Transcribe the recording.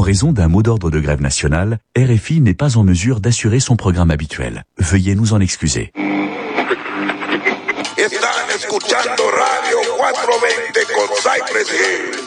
raison d'un mot d'ordre de grève nationale, RFI n'est pas en mesure d'assurer son programme habituel. Veuillez nous en excuser. Están escuchando Radio 420 con Cypress Hill.